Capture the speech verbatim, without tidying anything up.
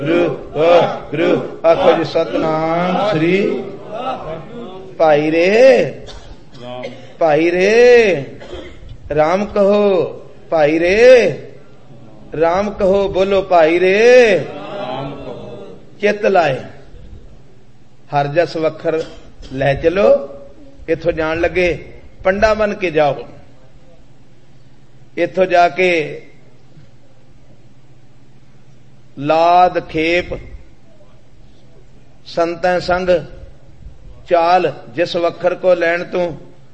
ਗੁਰੂ ਆਖੋ ਜੀ ਸਤਨਾਮ ਸ੍ਰੀ ਭਾਈ ਰੇ ਭਾਈ ਰੇ ਰਾਮ ਕਹੋ ਭਾਈ ਰੇ ਰਾਮ ਕਹੋ ਬੋਲੋ ਭਾਈ ਰੇ ਚਿੱਤ ਲਾਏ ਹਰ ਜਸ ਵਖਰ ਲੈ ਚਲੋ ਇਥੋਂ ਜਾਣ ਲੱਗੇ ਪੰਡਾ ਬਣ ਕੇ ਜਾਓ ਇਥੋਂ ਜਾ ਕੇ ਲਾਦ ਖੇਪ ਸੰਤਾਂ ਸੰਗ ਚਾਲ ਜਿਸ ਵਖਰ ਕੋ ਲੈਣ ਤੂੰ